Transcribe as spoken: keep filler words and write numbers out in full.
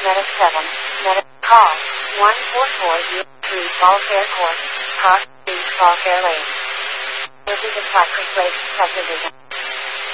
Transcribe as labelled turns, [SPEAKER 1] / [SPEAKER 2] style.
[SPEAKER 1] Medic seven, Medic, call, one four four zero three Fallfair Court, Cross, East Fallfair Lane. Will be the Cypress Lake subdivision.